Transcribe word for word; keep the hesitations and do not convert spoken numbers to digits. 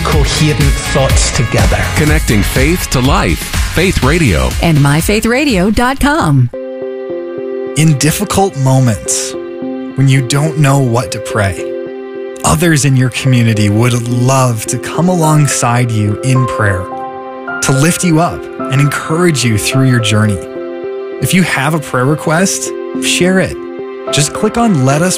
coherent thoughts together. Connecting faith to life. Faith Radio. And my faith radio dot com. In difficult moments, when you don't know what to pray, others in your community would love to come alongside you in prayer, to lift you up and encourage you through your journey. If you have a prayer request, share it. Just click on Let Us